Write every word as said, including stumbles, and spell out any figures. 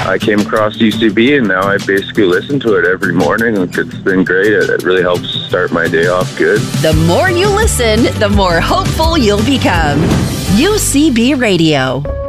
I came across U C B, and now I basically listen to it every morning. It's been great. It, it really helps start my day off good. The more you listen, the more hopeful you'll become. U C B Radio.